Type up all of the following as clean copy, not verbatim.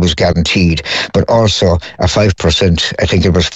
was guaranteed, but also a 5%, I think it was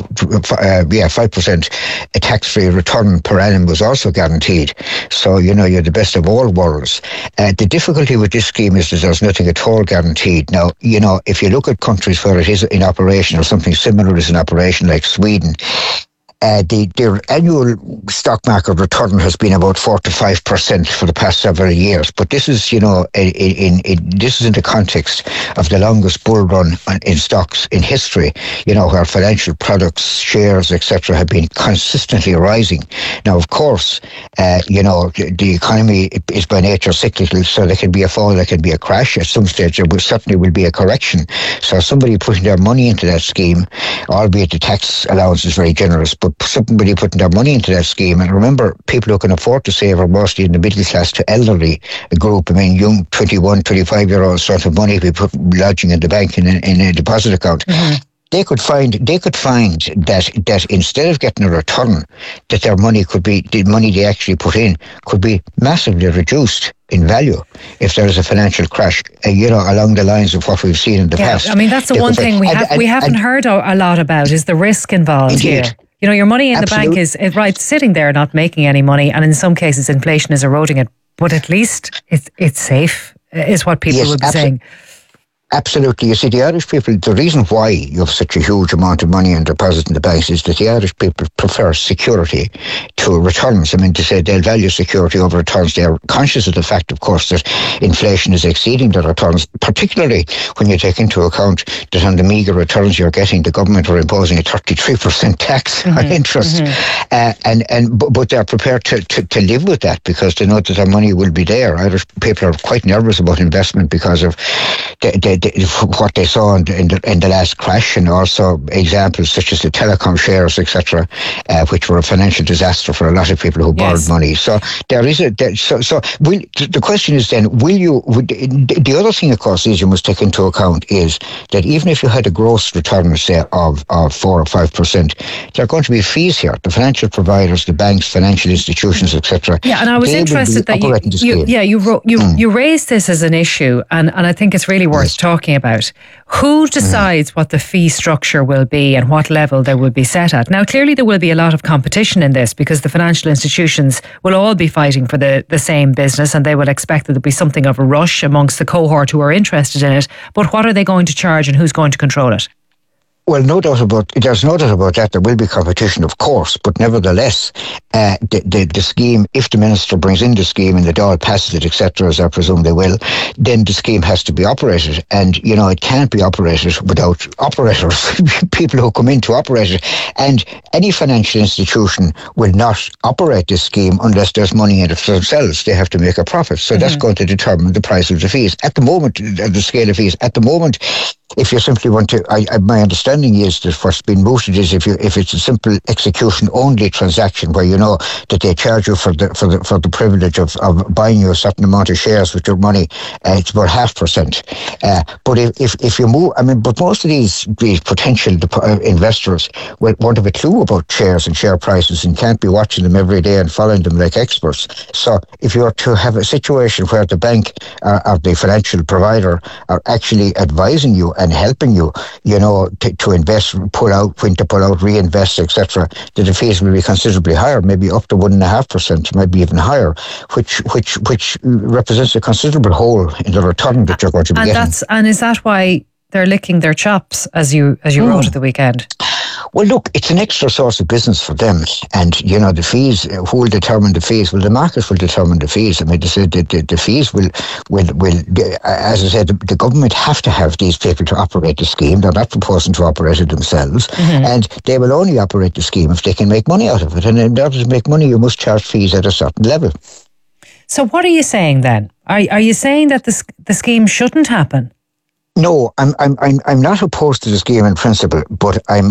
5% a tax-free return per annum was also guaranteed. So, you're the best of all worlds. The difficulty with this scheme is that there's nothing at all guaranteed. Now, if you look at countries where it is in operation or something similar is in operation, like Sweden, their annual stock market return has been about 4 to 5% for the past several years. But this is, this is in the context of the longest bull run in stocks in history, where financial products, shares, etc., have been consistently rising. Now, of course, the economy is by nature cyclical, so there can be a fall, there can be a crash. At some stage, there certainly will be a correction. So somebody putting their money into that scheme, albeit the tax allowance is very generous, but somebody putting their money into that scheme, and remember, people who can afford to save are mostly in the middle class to elderly group. I mean, young 21, 25-year-olds sort of money we put lodging in the bank in a deposit account. Mm-hmm. They could find that instead of getting a return, that their money the money they actually put in could be massively reduced in value if there is a financial crash, along the lines of what we've seen in the past. I mean, that's the one thing we haven't heard a lot about is the risk involved. Indeed. Here. Your money in the bank is sitting there not making any money, and in some cases inflation is eroding it, but at least it's safe, is what people would be saying. Absolutely. You see, the Irish people, the reason why you have such a huge amount of money in deposit in the banks is that the Irish people prefer security to returns. I mean, to say they'll value security over returns. They're conscious of the fact, of course, that inflation is exceeding the returns, particularly when you take into account that on the meagre returns you're getting, the government are imposing a 33% tax on interest. Mm-hmm. But they're prepared to live with that because they know that their money will be there. Irish people are quite nervous about investment because of what they saw in the last crash, and also examples such as the telecom shares, etc., which were a financial disaster for a lot of people who borrowed money. So there is the question is then, the other thing, of course, is you must take into account is that even if you had a gross return, say, of 4 or 5%, there are going to be fees here. The financial providers, the banks, financial institutions, etc. Yeah, and I was interested that you raised this as an issue, and I think it's really worth talking about. Who decides what the fee structure will be and what level they will be set at? Now, clearly there will be a lot of competition in this because the financial institutions will all be fighting for the same business, and they will expect that there'll be something of a rush amongst the cohort who are interested in it. But what are they going to charge and who's going to control it? Well, there's no doubt about that. There will be competition, of course, but nevertheless, the scheme, if the minister brings in the scheme and the Dáil passes it, etc., as I presume they will, then the scheme has to be operated. And, it can't be operated without operators, people who come in to operate it. And any financial institution will not operate this scheme unless there's money in it for themselves. They have to make a profit. So that's going to determine the price of the fees. At the moment, the scale of fees, if you simply want to, my understanding is that what's been mooted is if it's a simple execution only transaction where you know that they charge you for the privilege of buying you a certain amount of shares with your money, it's about 0.5%. But if you move, but most of these potential investors won't have a clue about shares and share prices and can't be watching them every day and following them like experts. So if you are to have a situation where the bank or the financial provider are actually advising you and helping you, to invest, pull out, when to pull out, reinvest, etc., that the fees will be considerably higher, maybe up to 1.5%, maybe even higher, which represents a considerable hole in the return that you're going to be getting. And is that why they're licking their chops, as you wrote at the weekend? Well, look, it's an extra source of business for them. And, the fees, who will determine the fees? Well, the market will determine the fees. The fees will, as I said, the government have to have these people to operate the scheme. They're not proposing to operate it themselves. Mm-hmm. And they will only operate the scheme if they can make money out of it. And in order to make money, you must charge fees at a certain level. So what are you saying then? Are you saying that the scheme shouldn't happen? No, I'm not opposed to the scheme in principle, but I'm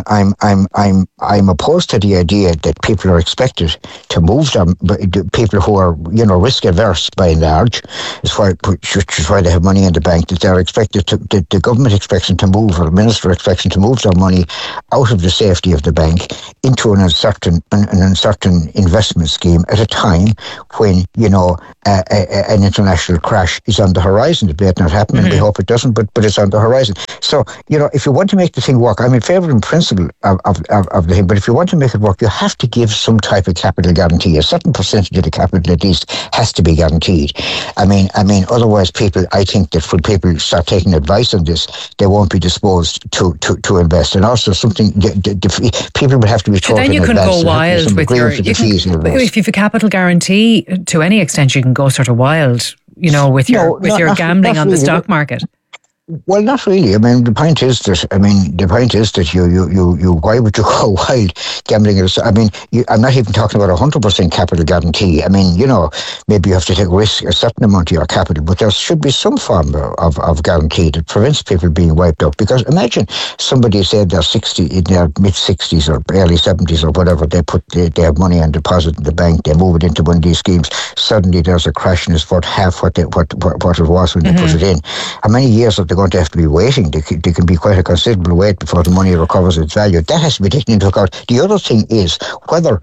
opposed to the idea that people are expected to move them. People who are risk averse by and large, which is why they have money in the bank. That they're expected to, the government expects them to move, or the minister expects them to move their money out of the safety of the bank into an uncertain investment scheme at a time when an international crash is on the horizon. It may not happen, and we hope it doesn't, but it's on the horizon. So, if you want to make the thing work, I'm in favour in principle of the thing, but if you want to make it work, you have to give some type of capital guarantee. A certain percentage of the capital, at least, has to be guaranteed. I mean, otherwise I think that when people start taking advice on this, they won't be disposed to invest. And also something, people will have to be told. So then you can go wild with if you've a capital guarantee to any extent, you can go sort of wild, with your gambling on the stock market. Well, not really. I mean, the point is that you why would you go wild gambling? I'm not even talking about 100% capital guarantee. I mean, maybe you have to take risk a certain amount of your capital, but there should be some form of guarantee that prevents people being wiped out. Because imagine somebody said they're 60, in their mid-60s or early 70s or whatever, they have money on deposit in the bank, they move it into one of these schemes, suddenly there's a crash and it's worth half what it was when they put it in. How many years have they going to have to be waiting? They can be quite a considerable wait before the money recovers its value. That has to be taken into account. The other thing is whether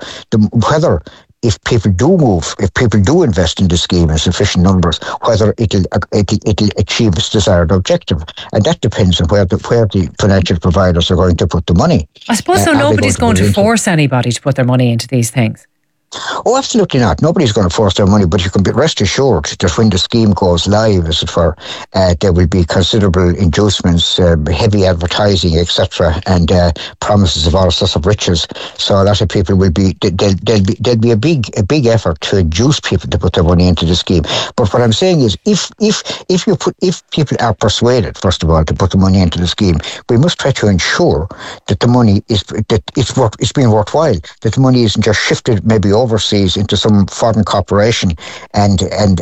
if people do invest in the scheme in sufficient numbers, whether it'll achieve its desired objective, and that depends on where the financial providers are going to put the money. I suppose nobody's going to force anybody to put their money into these things. Oh, absolutely not. Nobody's going to force their money, but you can be rest assured that when the scheme goes live, as it were, there will be considerable inducements, heavy advertising, etc., and promises of all sorts of riches. So a lot of people will be. There'll be a big effort to induce people to put their money into the scheme. But what I'm saying is, if people are persuaded, first of all, to put the money into the scheme, we must try to ensure that the money it's being worthwhile. That the money isn't just shifted maybe overseas into some foreign corporation, and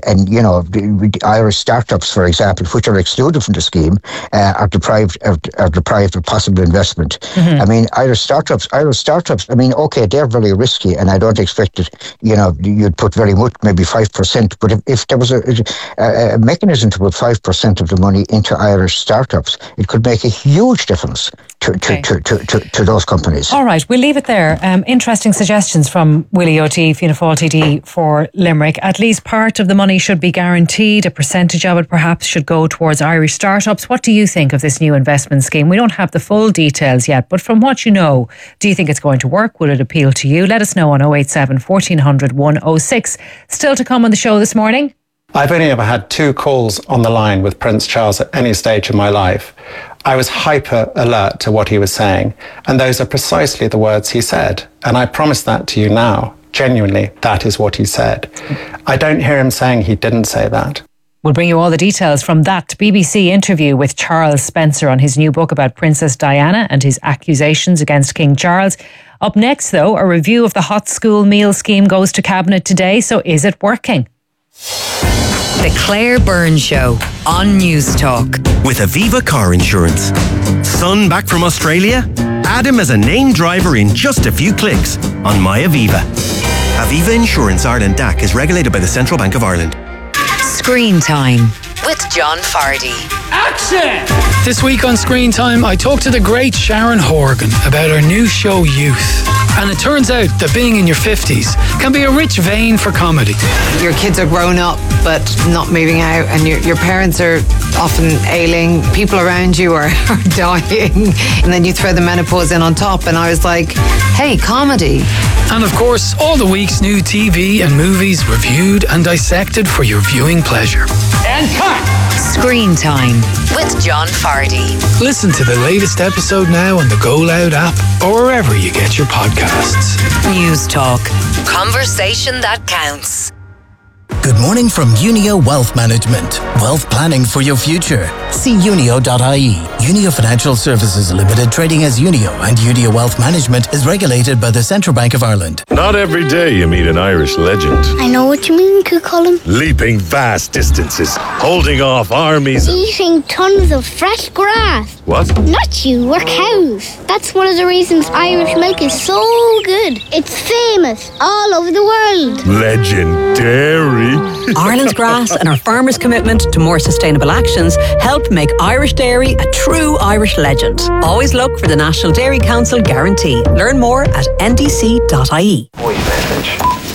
the Irish startups, for example, which are excluded from the scheme, are deprived of possible investment. Mm-hmm. I mean, Irish startups. Okay, they're very risky, and I don't expect that you'd put very much, maybe 5%. But if there was a mechanism to put 5% of the money into Irish startups, it could make a huge difference to those companies. All right, we'll leave it there. Interesting suggestions from Willie O'Teague, Fianna Fáil TD for Limerick. At least part of the money should be guaranteed. A percentage of it perhaps should go towards Irish startups. What do you think of this new investment scheme? We don't have the full details yet, but from what you know, do you think it's going to work? Will it appeal to you? Let us know on 087 1400 106. Still to come on the show this morning. I've only ever had 2 calls on the line with Prince Charles at any stage of my life. I was hyper alert to what he was saying, and those are precisely the words he said. And I promise that to you now. Genuinely, that is what he said. I don't hear him saying he didn't say that. We'll bring you all the details from that BBC interview with Charles Spencer on his new book about Princess Diana and his accusations against King Charles. Up next, though, a review of the hot school meal scheme goes to Cabinet today. So is it working? The Claire Byrne Show on News Talk. With Aviva Car Insurance. Son back from Australia? Add him as a named driver in just a few clicks on MyAviva. Aviva Insurance Ireland DAC is regulated by the Central Bank of Ireland. Screen Time with John Fardy. Action! This week on Screen Time, I talked to the great Sharon Horgan about her new show Youth. And it turns out that being in your 50s can be a rich vein for comedy. Your kids are grown up but not moving out, and your parents are often ailing, people around you are dying, and then you throw the menopause in on top, and I was like, hey, comedy. And of course, all the week's new TV and movies reviewed and dissected for your viewing pleasure. And cut! Screen Time with John Fardy. Listen to the latest episode now on the Go Loud app or wherever you get your podcasts. News Talk. Conversation that counts. Good morning from Unio Wealth Management. Wealth planning for your future. See unio.ie. Unio Financial Services Limited, trading as Unio, and Unio Wealth Management is regulated by the Central Bank of Ireland. Not every day you meet an Irish legend. I know what you mean, Colin. Leaping vast distances, holding off armies. Eating tons of fresh grass. What? Not you, we're cows. That's one of the reasons Irish milk is so good. It's famous all over the world. Legendary. Ireland's grass and our farmers' commitment to more sustainable actions help make Irish dairy a true Irish legend. Always look for the National Dairy Council guarantee. Learn more at ndc.ie. Voice message.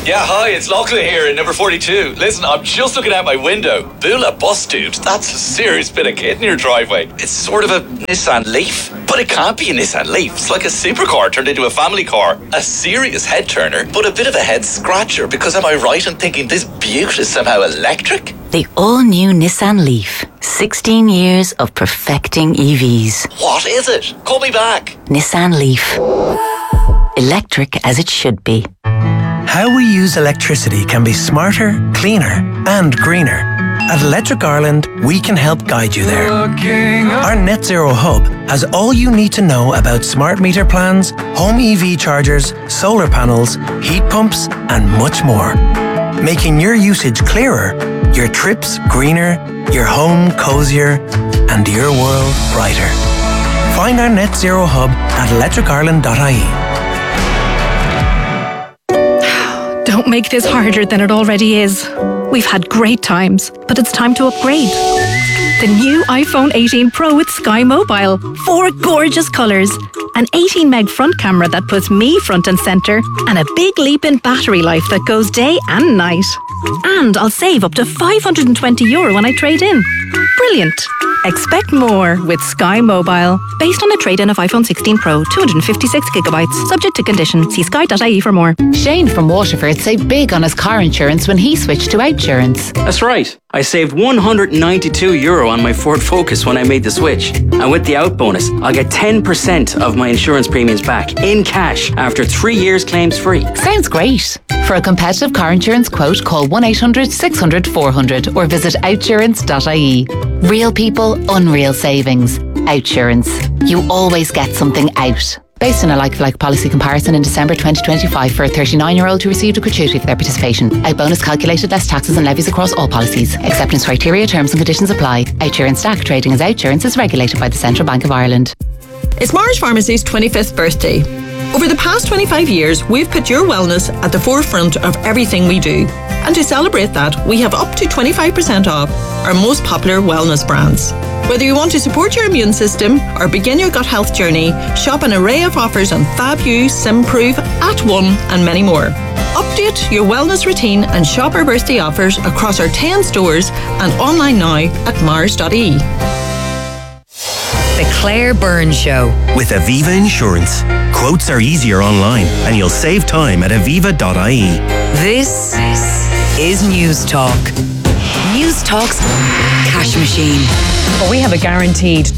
Yeah, hi, it's Lachlan here in number 42. Listen, I'm just looking out my window. Bula bus, dude. That's a serious bit of kit in your driveway. It's sort of a Nissan Leaf. But it can't be a Nissan Leaf. It's like a supercar turned into a family car. A serious head turner, but a bit of a head scratcher. Because am I right in thinking this beaut is somehow electric? The all-new Nissan Leaf. 16 years of perfecting EVs. What is it? Call me back. Nissan Leaf. Electric as it should be. How we use electricity can be smarter, cleaner and greener. At Electric Ireland, we can help guide you there. Our Net Zero Hub has all you need to know about smart meter plans, home EV chargers, solar panels, heat pumps and much more. Making your usage clearer, your trips greener, your home cozier and your world brighter. Find our Net Zero Hub at electricireland.ie. Don't make this harder than it already is. We've had great times, but it's time to upgrade. The new iPhone 18 Pro with Sky Mobile. 4 gorgeous colours. An 18 meg front camera that puts me front and centre. And a big leap in battery life that goes day and night. And I'll save up to €520 when I trade in. Brilliant. Expect more with Sky Mobile. Based on a trade-in of iPhone 16 Pro, 256GB. Subject to condition. See sky.ie for more. Shane from Waterford saved big on his car insurance when he switched to Outsurance. That's right. I saved €192 on my Ford Focus when I made the switch. And with the out bonus, I'll get 10% of my insurance premiums back in cash after 3 years claims free. Sounds great. For a competitive car insurance quote, call 1-800-600-400 or visit outsurance.ie. Real people, unreal savings. Outsurance. You always get something out. Based on a like-for-like policy comparison in December 2025 for a 39-year-old who received a gratuity for their participation. Out bonus calculated less taxes and levies across all policies. Acceptance criteria, terms and conditions apply. Outsurance DAC trading as Outsurance is regulated by the Central Bank of Ireland. It's Marsh Pharmacy's 25th birthday. Over the past 25 years, we've put your wellness at the forefront of everything we do. And to celebrate that, we have up to 25% off our most popular wellness brands. Whether you want to support your immune system or begin your gut health journey, shop an array of offers on FabU, Simprove, At One and many more. Update your wellness routine and shop our birthday offers across our 10 stores and online now at mars.ie. The Claire Byrne Show. With Aviva Insurance. Quotes are easier online and you'll save time at aviva.ie. This is News Talk. News Talk's Cash Machine. Well, we have a guaranteed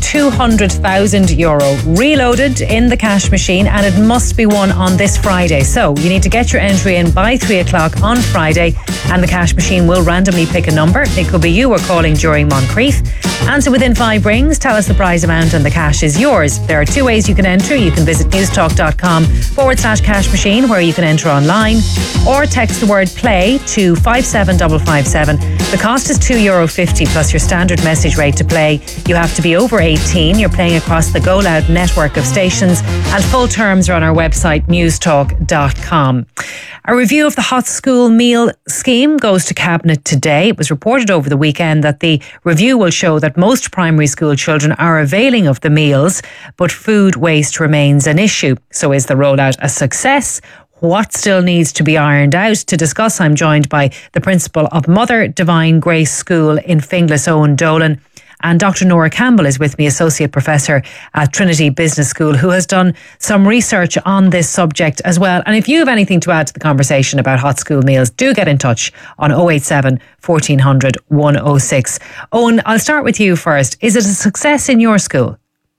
€200,000 reloaded in the cash machine, and it must be won on this Friday. So you need to get your entry in by 3 o'clock on Friday, and the cash machine will randomly pick a number. It could be you or calling during Moncrief. Answer within 5 rings, tell us the prize amount, and the cash is yours. There are 2 ways you can enter. You can visit newstalk.com/cash machine, where you can enter online, or text the word play to 57557. The cost is €2.50 plus your standard message rate to play. You have to be over 18. You're playing across the Go Loud network of stations, and full terms are on our website newstalk.com. A review of the hot school meal scheme goes to Cabinet today. It was reported over the weekend that the review will show that most primary school children are availing of the meals, but food waste remains an issue. So is the rollout a success? What still needs to be ironed out? To discuss, I'm joined by the principal of Mother Divine Grace School in Finglas, Owen Dolan. And Dr. Nora Campbell is with me, Associate Professor at Trinity Business School, who has done some research on this subject as well. And if you have anything to add to the conversation about hot school meals, do get in touch on 087 1400 106. Owen, I'll start with you first. Is it a success in your school?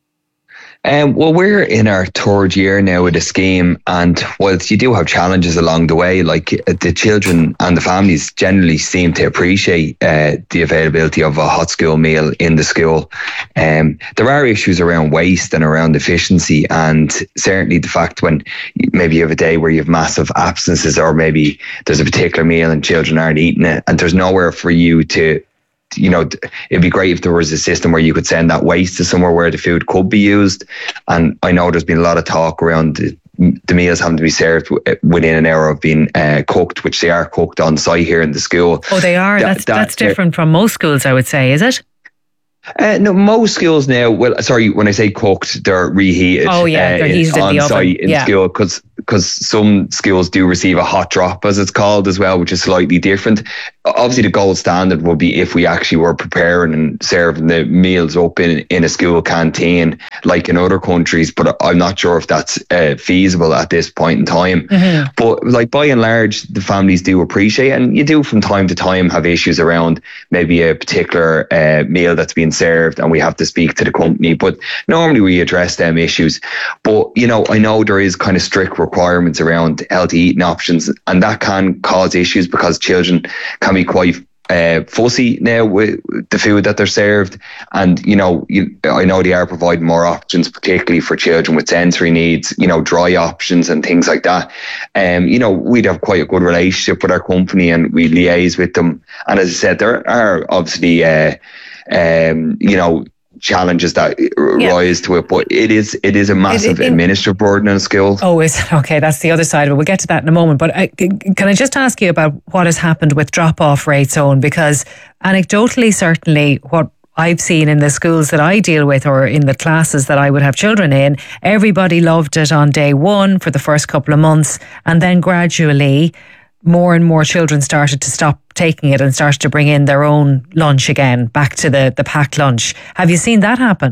Well, we're in our 3rd year now with the scheme, and whilst you do have challenges along the way, like the children and the families generally seem to appreciate the availability of a hot school meal in the school. There are issues around waste and around efficiency, and certainly the fact when maybe you have a day where you have massive absences, or maybe there's a particular meal and children aren't eating it, and there's nowhere for you to, you know, it'd be great if there was a system where you could send that waste to somewhere where the food could be used. And I know there's been a lot of talk around the meals having to be served within an hour of being cooked, which they are cooked on site here in the school. Oh, they are? That's different from most schools, I would say, is it? No, most schools now, well, sorry, when I say cooked, they're reheated. Oh, yeah, they're heated on in the oven. site in school, because because some schools do receive a hot drop, as it's called, as well, which is slightly different. Obviously, the gold standard would be if we actually were preparing and serving the meals up in a school canteen, like in other countries. But I'm not sure if that's feasible at this point in time. Mm-hmm. But like by and large, the families do appreciate it, and you do from time to time have issues around maybe a particular meal that's being served, and we have to speak to the company. But normally we address them issues. But I know there is kind of strict requirements around healthy eating options, and that can cause issues because children can be quite fussy now with the food that they're served. And I know they are providing more options, particularly for children with sensory needs, dry options and things like that. We'd have quite a good relationship with our company, and we liaise with them. And as I said, there are obviously challenges that rise to it, but it is a massive administrative burden in school. Oh, is it? Okay, that's the other side of it. We'll get to that in a moment. But can I just ask you about what has happened with drop-off rates, Owen? Because anecdotally, certainly what I've seen in the schools that I deal with, or in the classes that I would have children in, everybody loved it on day one for the first couple of months, and then gradually more and more children started to stop taking it and started to bring in their own lunch again, back to the packed lunch. Have you seen that happen?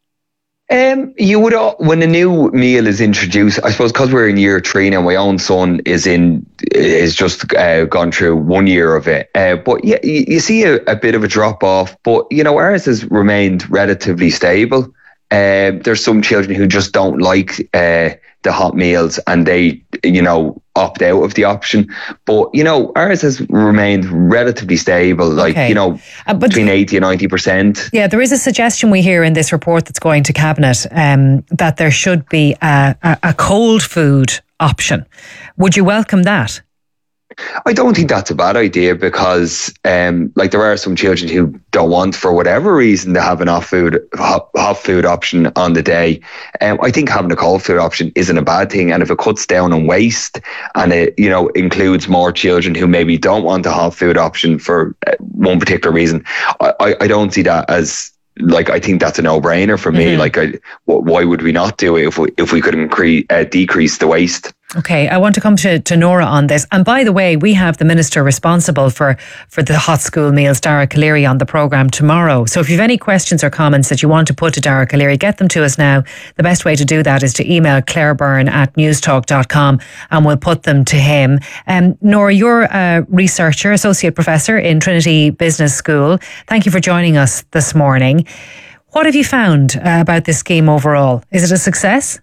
You would, when a new meal is introduced, I suppose, because we're in year 3 now, my own son is just gone through 1 year of it. But yeah, you see a bit of a drop off, but ours has remained relatively stable. There's some children who just don't like the hot meals, and they opt out of the option. But ours has remained relatively stable, between 80 and 90%. Yeah, there is a suggestion we hear in this report that's going to Cabinet that there should be a cold food option. Would you welcome that? I don't think that's a bad idea, because there are some children who don't want, for whatever reason, to have an hot food option on the day. I think having a cold food option isn't a bad thing, and if it cuts down on waste and it includes more children who maybe don't want a hot food option for one particular reason, I don't see that as I think that's a no-brainer for me. Why would we not do it if we could decrease the waste? Okay, I want to come to Nora on this. And by the way, we have the Minister responsible for the hot school meals, Dara Calleary, on the programme tomorrow. So if you have any questions or comments that you want to put to Dara Calleary, get them to us now. The best way to do that is to email clairebyrne@newstalk.com, and we'll put them to him. Nora, you're a researcher, associate professor in Trinity Business School. Thank you for joining us this morning. What have you found about this scheme overall? Is it a success?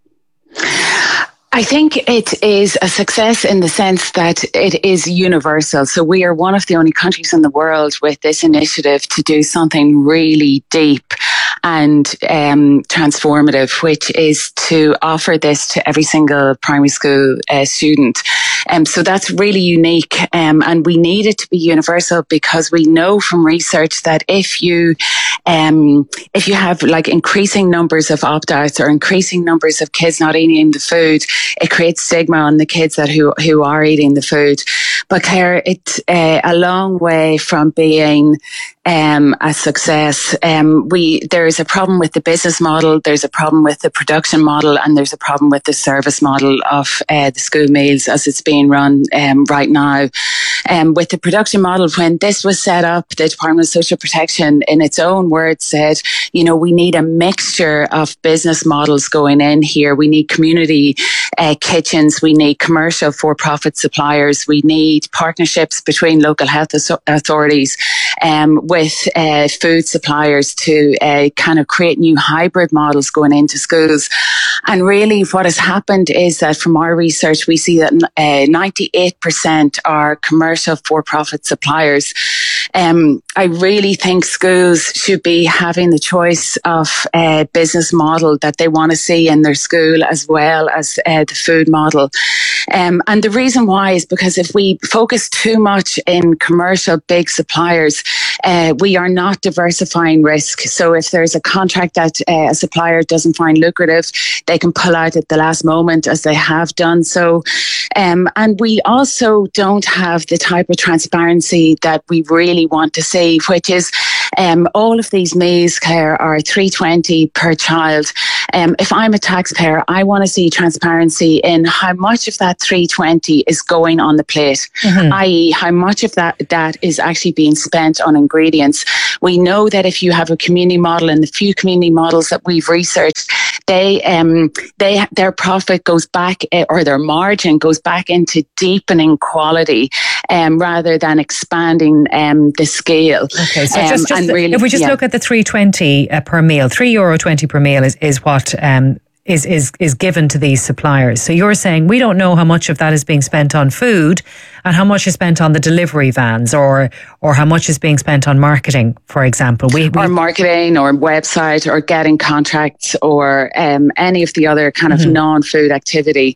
I think it is a success in the sense that it is universal. So we are one of the only countries in the world with this initiative to do something really deep and transformative, which is to offer this to every single primary school student. So that's really unique, and we need it to be universal, because we know from research that if you have increasing numbers of opt-outs or increasing numbers of kids not eating the food, it creates stigma on the kids who are eating the food. But Claire, it's a long way from being a success. There is a problem with the business model, there's a problem with the production model, and there's a problem with the service model of the school meals as it's being run right now. With the production model, when this was set up, the Department of Social Protection, in its own words, said, we need a mixture of business models going in here. We need community kitchens, we need commercial for-profit suppliers, we need partnerships between local health authorities with food suppliers to kind of create new hybrid models going into schools. And really what has happened is that from our research, we see that 98% are commercial for-profit suppliers. I really think schools should be having the choice of a business model that they want to see in their school, as well as the food model. And the reason why is because if we focus too much in commercial big suppliers, we are not diversifying risk. So if there's a contract that a supplier doesn't find lucrative, they can pull out at the last moment, as they have done so. And we also don't have the type of transparency that we really want to see, which is All of these meals, Claire, are $3.20 per child. If I'm a taxpayer, I want to see transparency in how much of that $3.20 is going on the plate, i.e. how much of that is actually being spent on ingredients. We know that if you have a community model, and the few community models that we've researched, their profit goes back, or their margin goes back into deepening quality rather than expanding the scale. Okay, so if we just look at the €3.20 per meal, €3.20 per meal is what is given to these suppliers. So you're saying we don't know how much of that is being spent on food and how much is spent on the delivery vans, or how much is being spent on marketing, for example. Or marketing, or website, or getting contracts, or any of the other kind of non-food activity.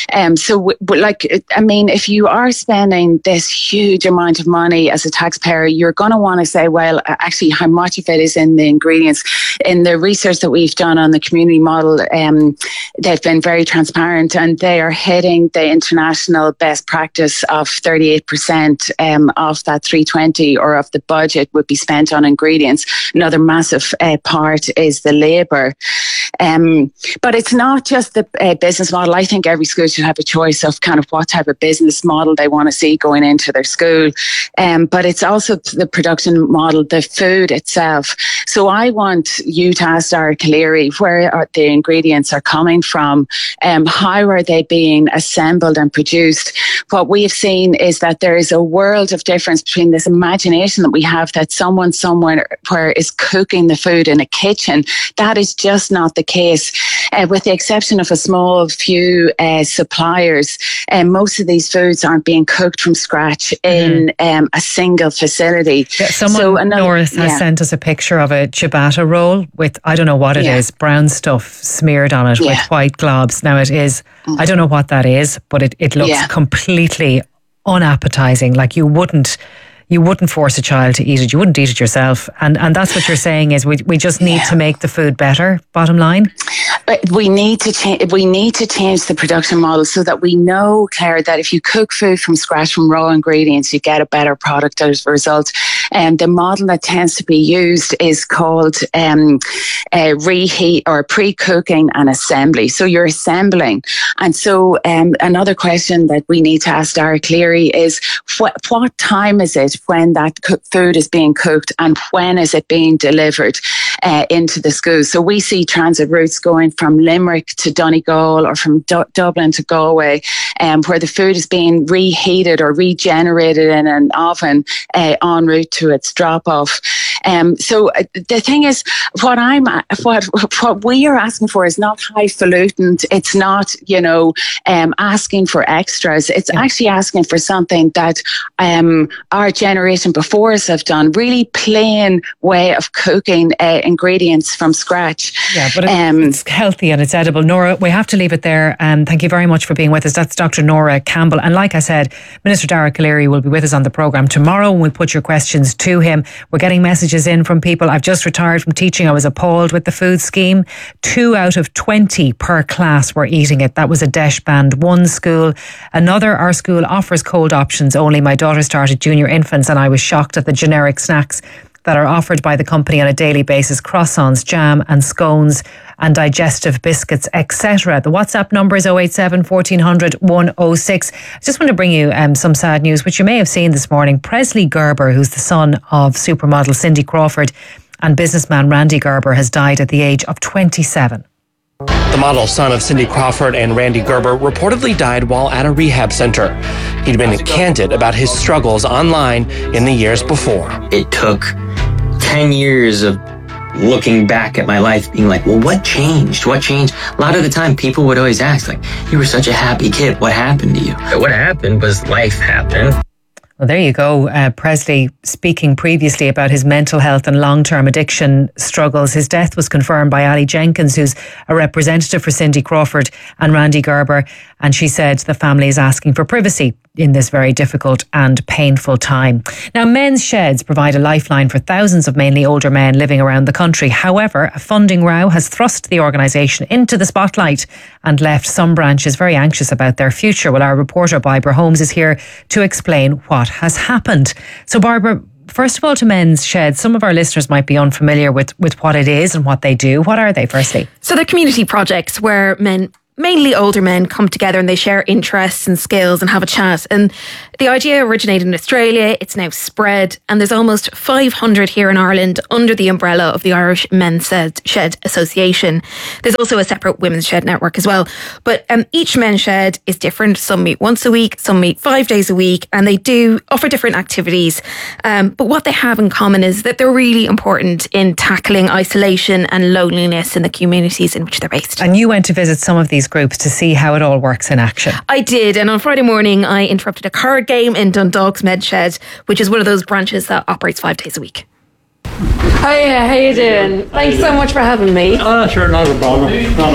If you are spending this huge amount of money as a taxpayer, you're going to want to say, well, actually, how much of it is in the ingredients? In the research that we've done on the community model, they've been very transparent, and they are hitting the international best practice of 38% of that $3.20 or of the budget would be spent on ingredients. Another massive part is the labour. But it's not just the business model. I think every school should have a choice of kind of what type of business model they want to see going into their school. But it's also the production model, the food itself. So I want you to ask Dara Calleary, where are the ingredients are coming from? How are they being assembled and produced? What we have seen is that there is a world of difference between this imagination that we have that someone somewhere is cooking the food in a kitchen. That is just not the case. With the exception of a small few suppliers, most of these foods aren't being cooked from scratch in a single facility. Yeah, Nora has sent us a picture of a ciabatta roll with, I don't know what it is, brown stuff smeared on it with white globs. Now it is, I don't know what that is, but it looks completely unappetizing. Like you wouldn't force a child to eat it. You wouldn't eat it yourself. And that's what you're saying is we just need to make the food better, bottom line? We need to change the production model so that we know, Claire, that if you cook food from scratch from raw ingredients, you get a better product as a result. And the model that tends to be used is called reheat or pre-cooking and assembly. So you're assembling. And so another question that we need to ask Dara Calleary is what time is it when that food is being cooked, and when is it being delivered into the school? So we see transit routes going from Limerick to Donegal, or from Dublin to Galway, where the food is being reheated or regenerated in an oven en route to its drop-off. So the thing is, what we are asking for is not highfalutin. It's not, asking for extras. It's actually asking for something that our generation before us have done. Really plain way of cooking ingredients from scratch. Yeah, but it's healthy and it's edible. Nora, we have to leave it there. Thank you very much for being with us. That's Dr. Nora Campbell. And like I said, Minister Dara Calleary will be with us on the programme tomorrow, and we'll put your questions to him. We're getting messages in from people. I've just retired from teaching. I was appalled with the food scheme. 2 out of 20 per class were eating it. That was a DESH band 1 school. Our school offers cold options only. My daughter started junior infants, and I was shocked at the generic snacks that are offered by the company on a daily basis: croissants, jam and scones and digestive biscuits, etc. The WhatsApp number is 087 1400 106. I just want to bring you some sad news, which you may have seen this morning. Presley Gerber, who's the son of supermodel Cindy Crawford and businessman Randy Gerber, has died at the age of 27. The model, son of Cindy Crawford and Randy Gerber, reportedly died while at a rehab center. He'd been candid about his struggles online in the years before. It took 10 years of looking back at my life being like, well, what changed? What changed? A lot of the time people would always ask, like, you were such a happy kid. What happened to you? What happened was life happened. Well, there you go. Presley speaking previously about his mental health and long-term addiction struggles. His death was confirmed by Ali Jenkins, who's a representative for Cindy Crawford and Randy Gerber. And she said the family is asking for privacy in this very difficult and painful time. Now, Men's Sheds provide a lifeline for thousands of mainly older men living around the country. However, a funding row has thrust the organisation into the spotlight and left some branches very anxious about their future. Well, our reporter Barbara Holmes is here to explain what has happened. So, Barbara, first of all, to Men's Shed, some of our listeners might be unfamiliar with what it is and what they do. What are they, firstly? So they're community projects where men, mainly older men, come together and they share interests and skills and have a chat. And the idea originated in Australia. It's now spread, and there's almost 500 here in Ireland under the umbrella of the Irish Men's Shed Association. There's also a separate Women's Shed network as well. But each men's shed is different. Some meet once a week, some meet 5 days a week, and they do offer different activities. But what they have in common is that they're really important in tackling isolation and loneliness in the communities in which they're based. And you went to visit some of these groups to see how it all works in action. I did, and on Friday morning I interrupted a card game in Dundalk's Med Shed, which is one of those branches that operates 5 days a week. Hiya, how you doing? Thanks so much for having me. Sure, not a bother.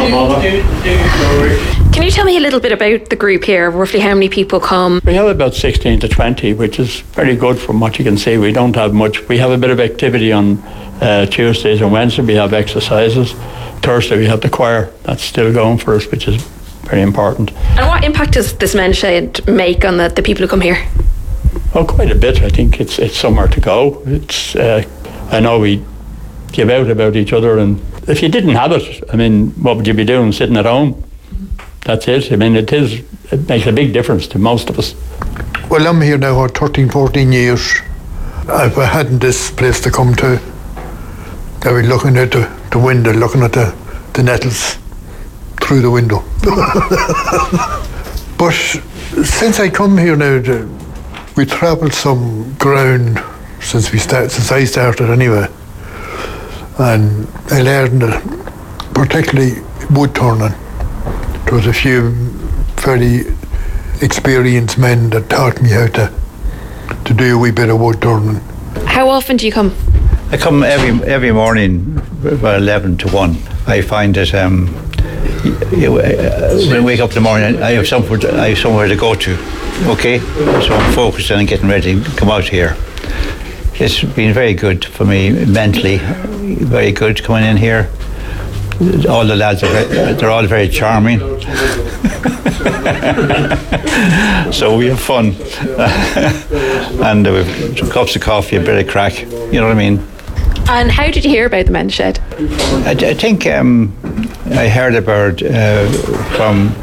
Can you tell me a little bit about the group here? Roughly how many people come? We have about 16 to 20, which is very good from what you can see. We don't have much. We have a bit of activity on Tuesdays and Wednesdays. We have exercises. Thursday we have the choir. That's still going for us, which is very important. And what impact does this Men's Shed make on the people who come here? Well, quite a bit. I think it's somewhere to go. It's I know we give out about each other, and if you didn't have it, I mean, what would you be doing, sitting at home? That's it. I mean, it makes a big difference to most of us. Well, I'm here now for 13, 14 years. If I hadn't this place to come to, I'd be looking at the window, looking at the nettles through the window. But since I come here now, we travelled some ground since I started anyway, and I learned particularly wood turning. There was a few very experienced men that taught me how to do a wee bit of wood turning. How often do you come? I come every morning about 11 to 1. I find that when I wake up in the morning, I have somewhere to go to. Okay, so I'm focused on getting ready to come out here. It's been very good for me mentally, very good coming in here. All the lads they're all very charming. So we have fun. And with cups of coffee, a bit of crack, you know what I mean? And how did you hear about the Men's Shed? I think I heard about from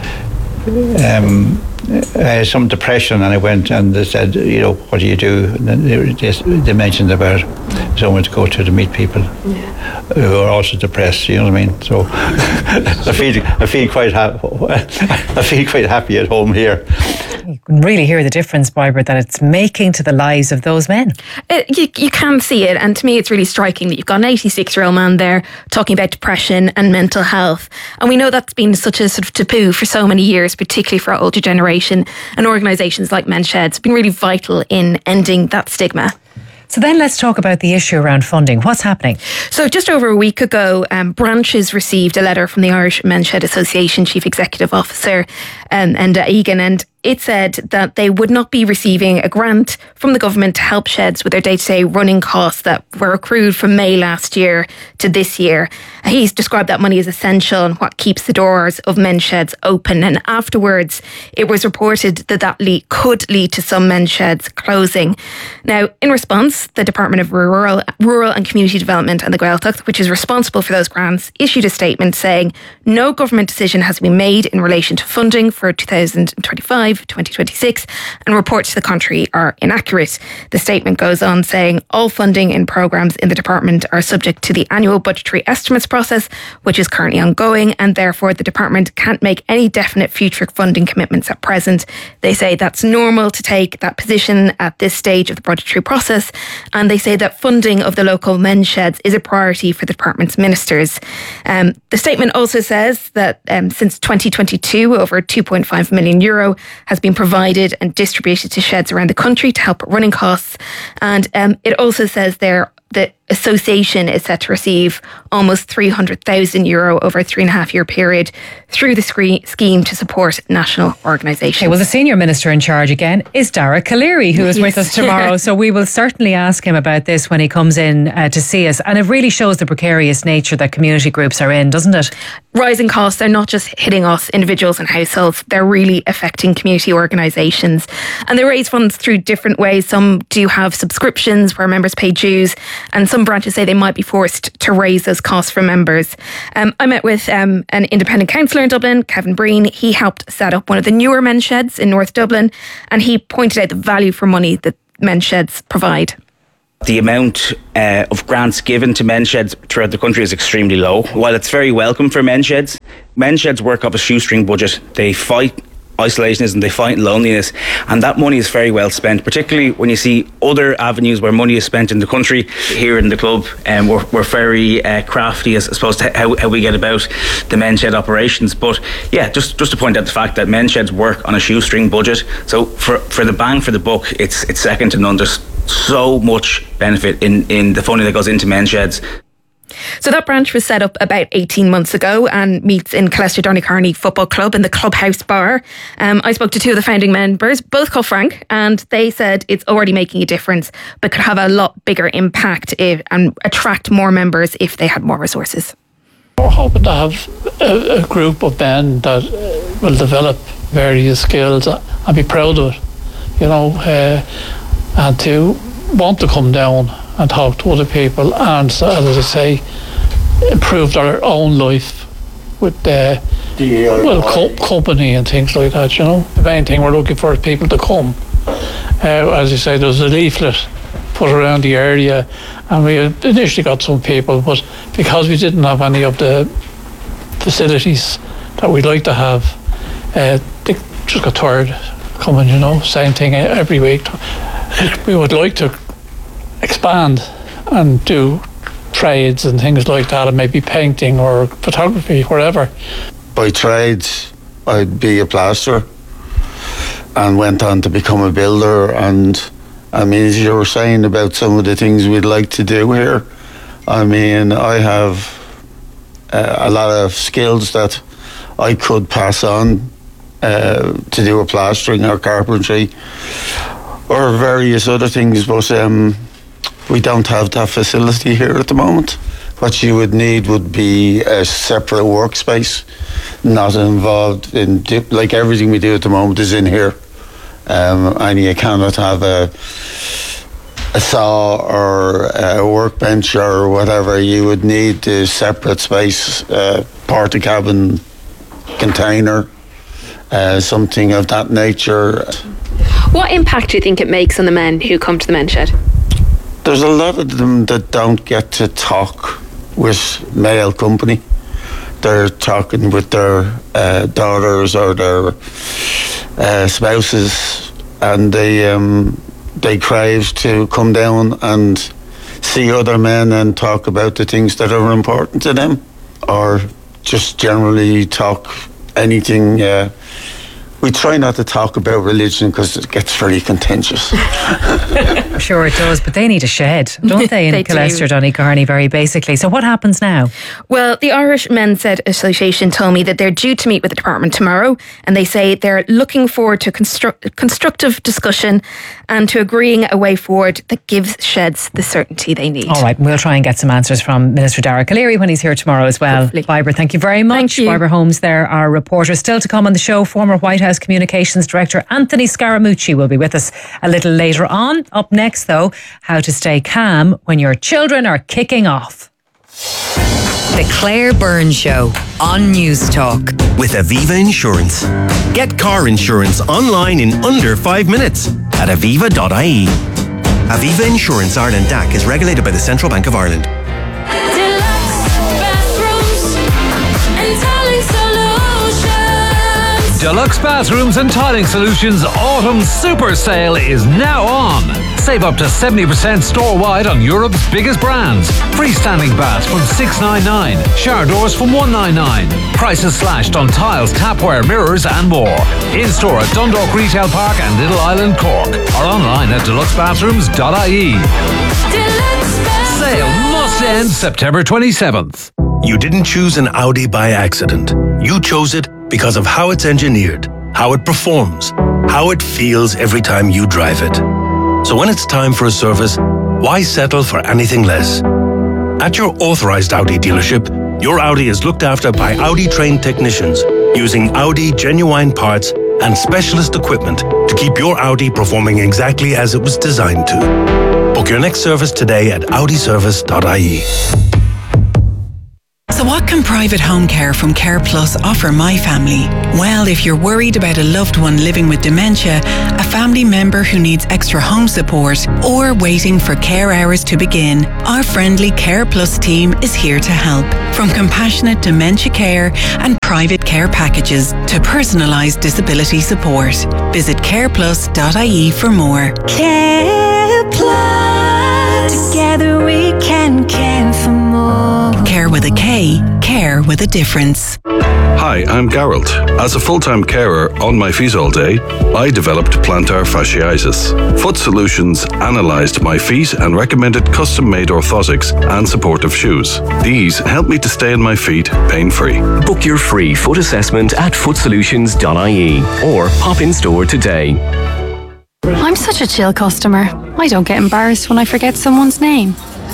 I had some depression, and I went and they said, you know, what do you do? And then they mentioned about someone to go to meet people who are also depressed. You know what I mean? So I feel quite happy at home here. You can really hear the difference, Barbara, that it's making to the lives of those men. You can see it, and to me it's really striking that you've got an 86-year-old man there talking about depression and mental health. And we know that's been such a sort of taboo for so many years, particularly for our older generation, and organisations like Men's Sheds have been really vital in ending that stigma. So then let's talk about the issue around funding. What's happening? So just over a week ago, Branches received a letter from the Irish Men's Shed Association Chief Executive Officer, Enda Egan, and it said that they would not be receiving a grant from the government to help sheds with their day-to-day running costs that were accrued from May last year to this year. He's described that money as essential and what keeps the doors of men's sheds open. And afterwards, it was reported that could lead to some men's sheds closing. Now, in response, the Department of Rural and Community Development and the Gaeltacht, which is responsible for those grants, issued a statement saying no government decision has been made in relation to funding for 2025-2026, and reports to the contrary are inaccurate. The statement goes on saying all funding in programmes in the department are subject to the annual budgetary estimates process, which is currently ongoing, and therefore the department can't make any definite future funding commitments at present. They say that's normal to take that position at this stage of the budgetary process, and they say that funding of the local men's sheds is a priority for the department's ministers. The statement also says that since 2022, over €2.5 million has been provided and distributed to sheds around the country to help running costs. And it also says there that association is set to receive almost €300,000 over a 3.5-year period through the scheme to support national organisations. Okay, well, the senior minister in charge again is Dara Calleary, who is with us tomorrow. So we will certainly ask him about this when he comes in to see us. And it really shows the precarious nature that community groups are in, doesn't it? Rising costs, they're not just hitting us, individuals and households, they're really affecting community organisations. And they raise funds through different ways. Some do have subscriptions where members pay dues, and some branches say they might be forced to raise those costs for members. I met with an independent councillor in Dublin, Kevin Breen. He helped set up one of the newer men's sheds in North Dublin, and he pointed out the value for money that men's sheds provide. The amount of grants given to men's sheds throughout the country is extremely low. While it's very welcome for men's sheds work off a shoestring budget. They fight isolationism, they fight loneliness, and that money is very well spent, particularly when you see other avenues where money is spent in the country. Here in the club, we're very crafty as opposed to how we get about the men's shed operations. But yeah, just to point out the fact that men's sheds work on a shoestring budget, so for the bang for the buck, it's second to none. There's so much benefit in the funding that goes into men's sheds. So that branch was set up about 18 months ago and meets in Colester Donaghcarney Football Club in the Clubhouse Bar. I spoke to two of the founding members, both called Frank, and they said it's already making a difference, but could have a lot bigger impact and attract more members if they had more resources. We're hoping to have a group of men that will develop various skills and be proud of it, and to want to come down and talk to other people and, as I say, improve their own life with company and things like that, The main thing we're looking for is people to come. As you say, there's a leaflet put around the area, and we initially got some people, but because we didn't have any of the facilities that we'd like to have, they just got tired coming, same thing every week. We would like to expand and do trades and things like that, and maybe painting or photography, whatever. By trades, I'd be a plasterer and went on to become a builder. And I mean, as you were saying about some of the things we'd like to do here, I mean, I have a lot of skills that I could pass on to do a plastering or carpentry or various other things, but we don't have that facility here at the moment. What you would need would be a separate workspace, not involved in, like everything we do at the moment is in here. And you cannot have a saw or a workbench or whatever. You would need a separate space, porta cabin container, something of that nature. What impact do you think it makes on the men who come to the men's shed? There's a lot of them that don't get to talk with male company. They're talking with their daughters or their spouses, and they crave to come down and see other men and talk about the things that are important to them, or just generally talk anything. We try not to talk about religion because it gets very contentious. I'm sure it does, but they need a shed, don't they, in Colester Donaghcarney, very basically. So what happens now? Well, the Irish Men's Shed Association told me that they're due to meet with the department tomorrow, and they say they're looking forward to constructive discussion and to agreeing a way forward that gives sheds the certainty they need. All right, we'll try and get some answers from Minister Dara Calleary when he's here tomorrow as well. Hopefully. Barbara, thank you very much. Thank you. Barbara Holmes there, our reporter. Still to come on the show, former White House Communications Director Anthony Scaramucci will be with us a little later on. Up next, though, how to stay calm when your children are kicking off. The Claire Byrne Show on News Talk. With Aviva Insurance. Get car insurance online in under 5 minutes at aviva.ie. Aviva Insurance Ireland DAC is regulated by the Central Bank of Ireland. Deluxe Bathrooms and Tiling Solutions Autumn Super Sale is now on. Save up to 70% store-wide on Europe's biggest brands. Freestanding baths from $699, shower doors from $199. Prices slashed on tiles, tapware, mirrors and more. In-store at Dundalk Retail Park and Little Island, Cork. Or online at deluxebathrooms.ie. Sale must end September 27th. You didn't choose an Audi by accident. You chose it because of how it's engineered, how it performs, how it feels every time you drive it. So when it's time for a service, why settle for anything less? At your authorized Audi dealership, your Audi is looked after by Audi-trained technicians using Audi genuine parts and specialist equipment to keep your Audi performing exactly as it was designed to. Book your next service today at audiservice.ie. So what can private home care from Care Plus offer my family? Well, if you're worried about a loved one living with dementia, a family member who needs extra home support, or waiting for care hours to begin, our friendly Care Plus team is here to help. From compassionate dementia care and private care packages to personalised disability support. Visit careplus.ie for more. Care Plus. Together we can care for more. Care with a K, care with a difference. Hi, I'm Gerald. As a full-time carer on my feet all day, I developed plantar fasciitis. Foot Solutions analysed my feet and recommended custom-made orthotics and supportive shoes. These help me to stay on my feet pain-free. Book your free foot assessment at footsolutions.ie or pop in store today. I'm such a chill customer. I don't get embarrassed when I forget someone's name.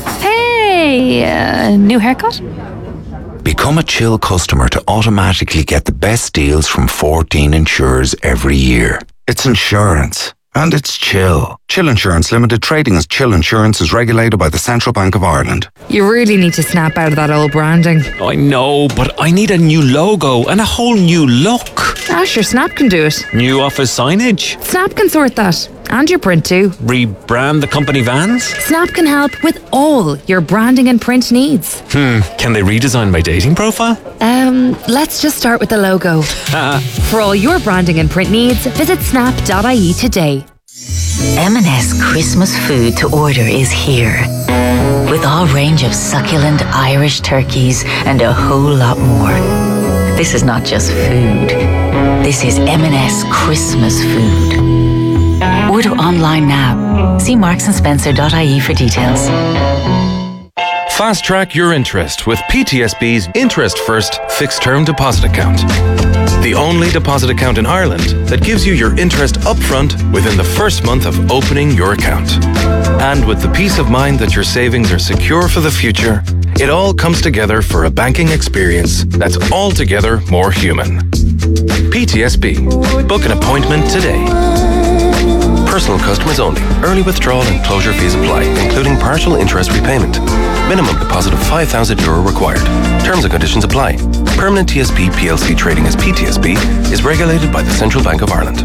Hey, new haircut? Become a Chill customer to automatically get the best deals from 14 insurers every year. It's insurance. And it's Chill. Chill Insurance Limited, trading as Chill Insurance, is regulated by the Central Bank of Ireland. You really need to snap out of that old branding. I know, but I need a new logo and a whole new look. Sure, Snap can do it. New office signage. Snap can sort that. And your print too. Rebrand the company vans. Snap can help with all your branding and print needs. Can they redesign my dating profile? Let's just start with the logo. For all your branding and print needs, visit snap.ie today. M&S Christmas food to order is here. With our range of succulent Irish turkeys and a whole lot more. This is not just food. This is M&S Christmas food. Order online now. See marksandSpencer.ie for details. Fast track your interest with PTSB's Interest First Fixed Term Deposit Account. The only deposit account in Ireland that gives you your interest upfront within the first month of opening your account. And with the peace of mind that your savings are secure for the future, it all comes together for a banking experience that's altogether more human. PTSB. Book an appointment today. Personal customers only. Early withdrawal and closure fees apply, including partial interest repayment. Minimum deposit of €5,000 required. Terms and conditions apply. Permanent TSB PLC trading as PTSB is regulated by the Central Bank of Ireland.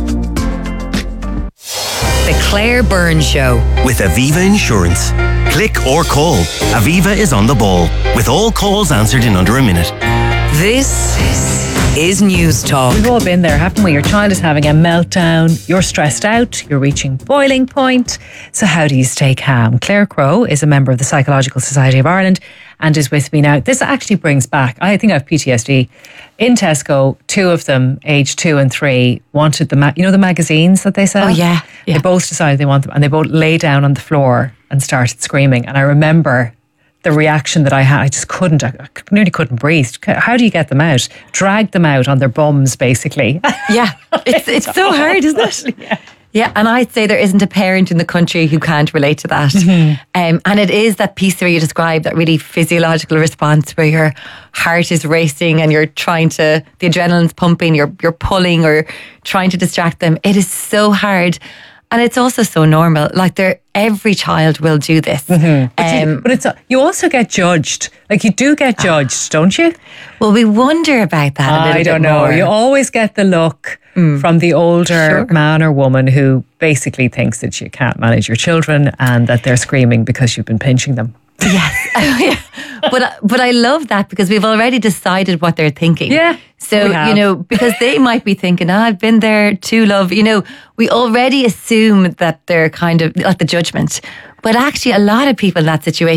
The Claire Byrne Show. With Aviva Insurance. Click or call. Aviva is on the ball, with all calls answered in under a minute. This is News Talk. We've all been there, haven't we? Your child is having a meltdown, you're stressed out, you're reaching boiling point. So how do you stay calm? Claire Crowe is a member of the Psychological Society of Ireland and is with me now. This actually brings back, I think I have PTSD. In Tesco, two of them, age 2 and 3, wanted the magazines that they sell? Oh, yeah. They both decided they want them and they both lay down on the floor and started screaming. And I remember the reaction that I had, I just couldn't, I nearly couldn't breathe. How do you get them out? Drag them out on their bums, basically. Yeah, it's so hard, isn't it? Yeah, and I'd say there isn't a parent in the country who can't relate to that. Mm-hmm. And it is that piece where you describe that really physiological response where your heart is racing and you're trying to, the adrenaline's pumping, you're pulling or trying to distract them. It is so hard. And it's also so normal. Like every child will do this. Mm-hmm. But you also get judged. Like you do get judged, don't you? Well, we wonder about that a little bit. I don't know. More. You always get the look from the older man or woman who basically thinks that you can't manage your children and that they're screaming because you've been pinching them. Yes. But I love that because we've already decided what they're thinking. Yeah. So, because they might be thinking, I've been there too, love. We already assume that they're kind of like the judgment. But actually, a lot of people in that situation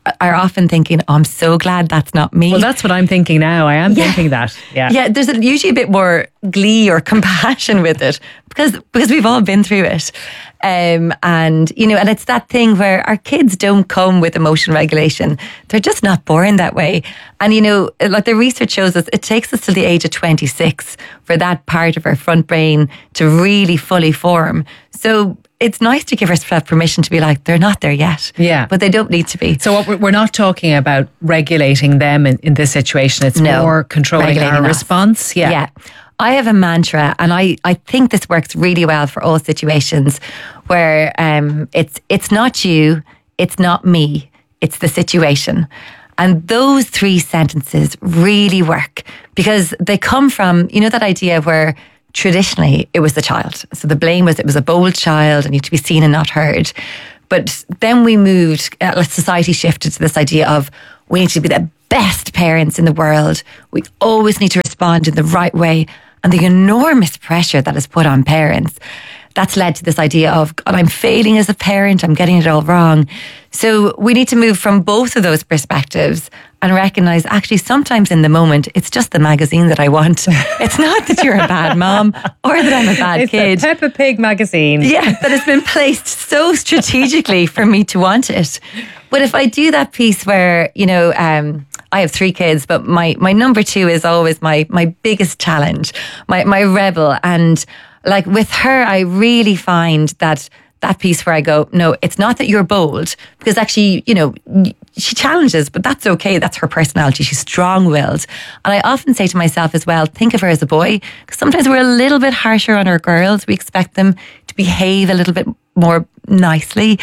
are often thinking, oh, I'm so glad that's not me. Well, that's what I'm thinking now. I am thinking that. Yeah, there's usually a bit more glee or compassion with it because we've all been through it. And it's that thing where our kids don't come with emotion regulation. They're just not born that way. And, like the research shows us, it takes us to the age of 26 for that part of our front brain to really fully form. So it's nice to give ourselves permission to be like, they're not there yet. Yeah. But they don't need to be. So we're not talking about regulating them in this situation. It's more controlling our response. Yeah. I have a mantra, and I think this works really well for all situations where it's not you, it's not me, it's the situation. And those 3 sentences really work because they come from, that idea where traditionally it was the child. So the blame was it was a bold child and need to be seen and not heard. But then we moved, society shifted to this idea of we need to be the best parents in the world. We always need to respond in the right way. And the enormous pressure that is put on parents, that's led to this idea of, God, I'm failing as a parent, I'm getting it all wrong. So we need to move from both of those perspectives and recognize actually sometimes in the moment, it's just the magazine that I want. It's not that you're a bad mom or that I'm a bad kid. It's the Peppa Pig magazine. Yeah, that has been placed so strategically for me to want it. But if I do that piece where, I have 3 kids, but my number 2 is always my biggest challenge, my rebel. And like with her, I really find that piece where I go, no, it's not that you're bold, because actually, she challenges, but that's okay. That's her personality. She's strong-willed. And I often say to myself as well, think of her as a boy, because sometimes we're a little bit harsher on our girls. We expect them to behave a little bit more nicely.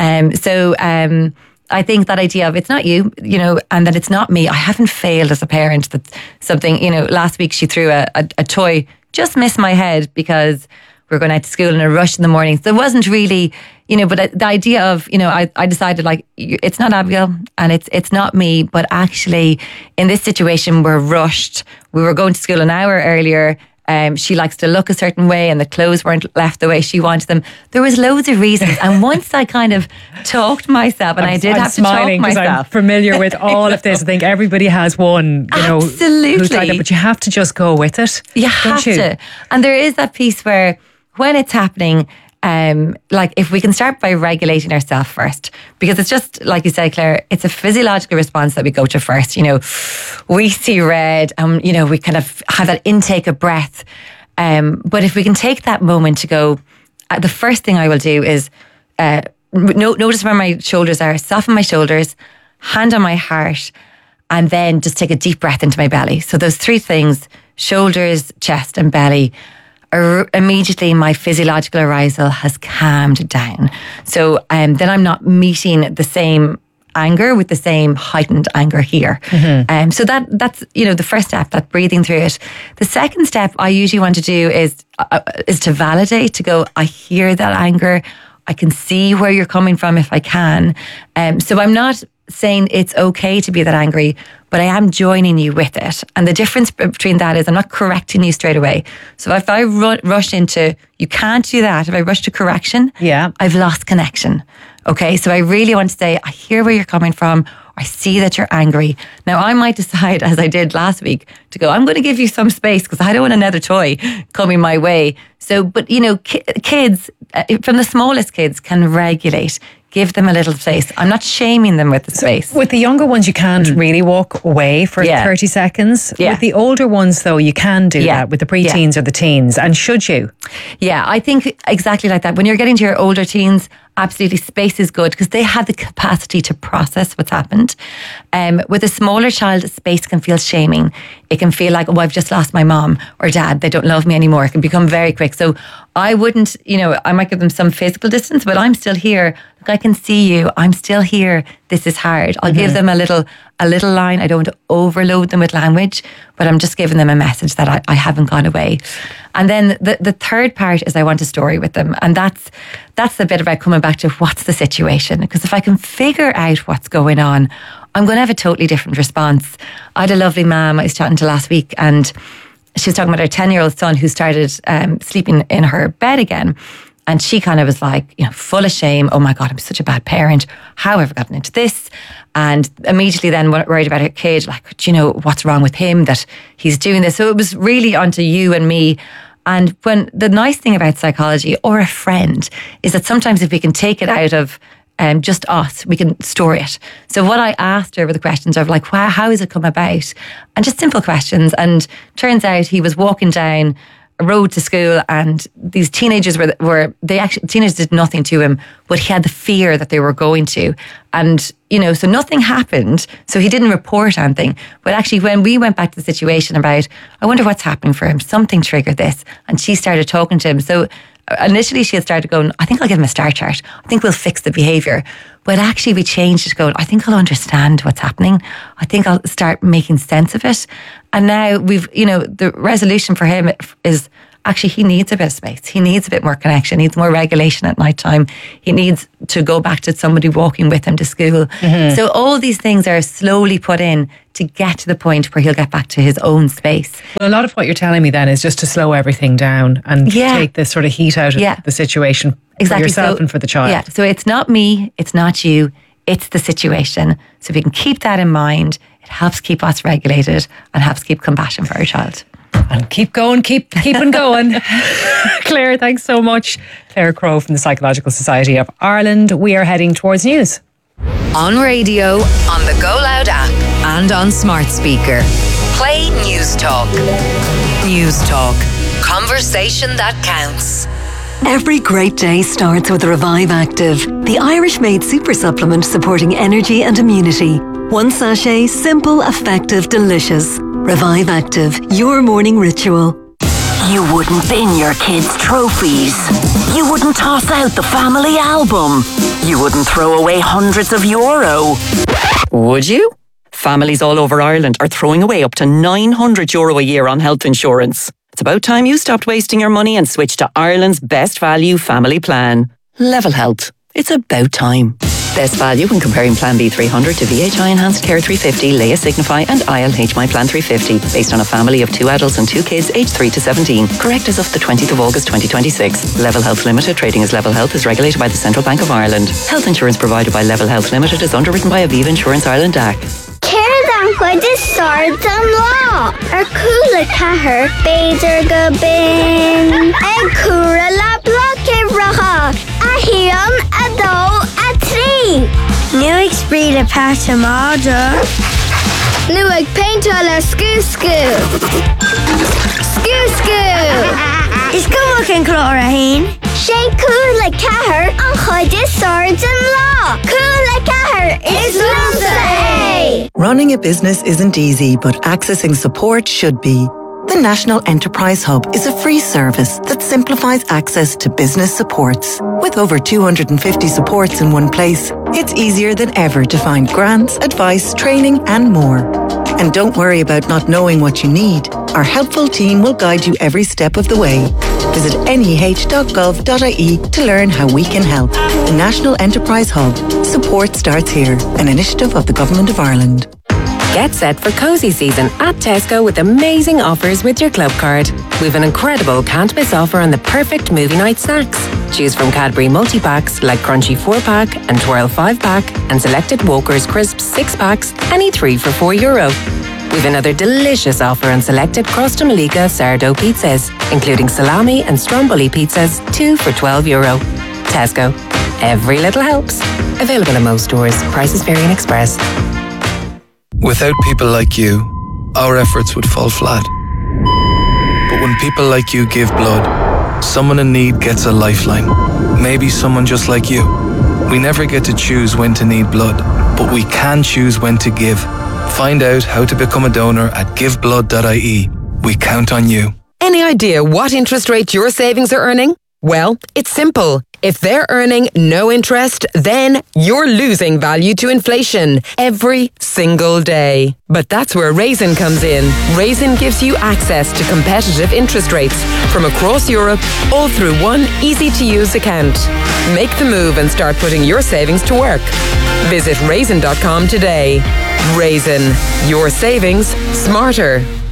I think that idea of it's not you, and that it's not me. I haven't failed as a parent. That something, last week she threw a toy, just missed my head because we were going out to school in a rush in the morning. So it wasn't really, but the idea of, I decided like, it's not Abigail and it's not me, but actually in this situation, we're rushed. We were going to school an hour earlier. She likes to look a certain way and the clothes weren't left the way she wanted them. There was loads of reasons. And once I kind of talked myself, and I did have to talk myself. I'm familiar with all of this. I think everybody has one, Absolutely. Who's like that, but you have to just go with it. You have to. And there is that piece where when it's happening, like if we can start by regulating ourselves first, because it's just like you said, Claire, it's a physiological response that we go to first. We see red and we kind of have that intake of breath, but if we can take that moment to go, the first thing I will do is notice where my shoulders are, soften my shoulders, hand on my heart, and then just take a deep breath into my belly. So those 3 things, shoulders, chest and belly, immediately my physiological arousal has calmed down. So then I'm not meeting the same anger with the same heightened anger here. Mm-hmm. So that's the first step, that breathing through it. The second step I usually want to do is to validate, to go, I hear that anger. I can see where you're coming from if I can. So I'm not saying it's okay to be that angry, but I am joining you with it. And the difference between that is I'm not correcting you straight away. So if I rush into, you can't do that, if I rush to correction, I've lost connection. Okay, so I really want to say, I hear where you're coming from. I see that you're angry. Now, I might decide, as I did last week, to go, I'm going to give you some space because I don't want another toy coming my way. So, but kids, from the smallest kids, can regulate. Give them a little space. I'm not shaming them with the space. With the younger ones, you can't really walk away for 30 seconds. Yeah. With the older ones, though, you can do that with the preteens or the teens. And should you? Yeah, I think exactly like that. When you're getting to your older teens, absolutely space is good because they have the capacity to process what's happened. With a smaller child, space can feel shaming. It can feel like, oh, I've just lost my mom or dad. They don't love me anymore. It can become very quick. So I wouldn't, I might give them some physical distance, but I'm still here. Look, I can see you. I'm still here. This is hard. I'll give them a little line. I don't want to overload them with language, but I'm just giving them a message that I haven't gone away. And then the third part is I want a story with them. And that's the bit about coming back to what's the situation. Because if I can figure out what's going on, I'm going to have a totally different response. I had a lovely mum I was chatting to last week, and she was talking about her 10-year-old son who started sleeping in her bed again. And she kind of was like, full of shame. Oh my God, I'm such a bad parent. How have I gotten into this? And immediately then worried about her kid, like, do you know what's wrong with him that he's doing this? So it was really onto you and me. And when the nice thing about psychology or a friend is that sometimes if we can take it out of just us, we can store it. So what I asked her were the questions of like, wow, how has it come about? And just simple questions. And turns out he was walking down a road to school and these teenagers teenagers did nothing to him, but he had the fear that they were going to. And, so nothing happened. So he didn't report anything. But actually when we went back to the situation about, I wonder what's happening for him, something triggered this. And she started talking to him. So initially she had started going, I think I'll give him a star chart. I think we'll fix the behaviour. But actually we changed it going, I think I'll understand what's happening. I think I'll start making sense of it. And now the resolution for him is actually he needs a bit of space. He needs a bit more connection. He needs more regulation at night time. He needs to go back to somebody walking with him to school. Mm-hmm. So all these things are slowly put in to get to the point where he'll get back to his own space. Well, a lot of what you're telling me then is just to slow everything down and take the sort of heat out of the situation for yourself and for the child. Yeah, so it's not me, it's not you, it's the situation. So if we can keep that in mind, it helps keep us regulated and helps keep compassion for our child. And keep going, keep on going. Claire, thanks so much. Claire Crowe from the Psychological Society of Ireland. We are heading towards news. On radio, on the Go Loud app, and on smart speaker. Play News Talk. News Talk. Conversation that counts. Every great day starts with Revive Active, the Irish-made super supplement supporting energy and immunity. One sachet, simple, effective, delicious. Revive Active, your morning ritual. You wouldn't bin your kids' trophies. You wouldn't toss out the family album. You wouldn't throw away hundreds of euro. Would you? Families all over Ireland are throwing away up to €900 a year on health insurance. It's about time you stopped wasting your money and switched to Ireland's best value family plan. Level Health. It's about time. Best value when comparing Plan B 300 to VHI Enhanced Care 350, Leia Signify and ILH My Plan 350, based on a family of 2 adults and 2 kids aged 3 to 17. Correct as of the 20th of August 2026. Level Health Limited, trading as Level Health, is regulated by the Central Bank of Ireland. Health insurance provided by Level Health Limited is underwritten by Aviva Insurance Ireland DAC. Ceir chuid is sard an lá ar cúla chathair beidir go bin ag cúra le bloc racha a híon a dó a trí. Nu ag spríd a páis máda. Nu ag peintá le scú. Is go an chlór a hain? Sé cúla chathair an chuid is sard an lá. Cúla chathair is lovely. Running a business isn't easy, but accessing support should be. The National Enterprise Hub is a free service that simplifies access to business supports. With over 250 supports in one place, it's easier than ever to find grants, advice, training, and more. And don't worry about not knowing what you need. Our helpful team will guide you every step of the way. Visit neh.gov.ie to learn how we can help. The National Enterprise Hub. Support starts here, an initiative of the Government of Ireland. Get set for cosy season at Tesco with amazing offers with your club card. We've an incredible can't miss offer on the perfect movie night snacks. Choose from Cadbury multi-packs like Crunchy 4-pack and Twirl 5-pack and selected Walker's Crisps 6-packs, any 3 for €4. We've another delicious offer on selected Crosta Malika sourdough pizzas, including salami and stromboli pizzas, 2 for €12. Tesco. Every little helps. Available in most stores. Prices vary in Express. Without people like you, our efforts would fall flat. But when people like you give blood, someone in need gets a lifeline. Maybe someone just like you. We never get to choose when to need blood, but we can choose when to give. Find out how to become a donor at giveblood.ie. We count on you. Any idea what interest rate your savings are earning? Well, it's simple. If they're earning no interest, then you're losing value to inflation every single day. But that's where Raisin comes in. Raisin gives you access to competitive interest rates from across Europe, all through one easy-to-use account. Make the move and start putting your savings to work. Visit raisin.com today. Raisin. Your savings smarter.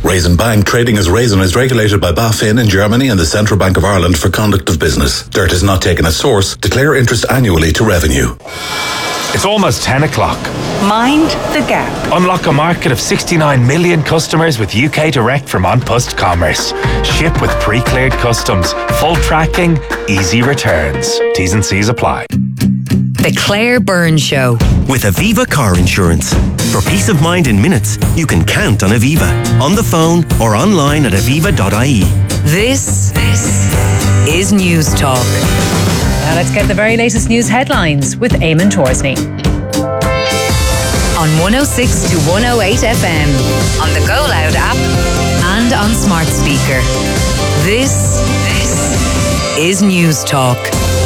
Raisin Bank trading as Raisin is regulated by BaFin in Germany and the Central Bank of Ireland for conduct of business. Dirt is not taken as source. Declare interest annually to revenue. It's almost 10 o'clock. Mind the gap. Unlock a market of 69 million customers with UK Direct from An Post Commerce. Ship with pre-cleared customs, full tracking, easy returns. T's and C's apply. The Claire Byrne Show. With Aviva Car Insurance. For peace of mind in minutes, you can count on Aviva. On the phone or online at aviva.ie. This is News Talk. Now let's get the very latest news headlines with Eamon Torsney. On 106 to 108 FM, on the Go Loud app and on smart speaker. This is News Talk.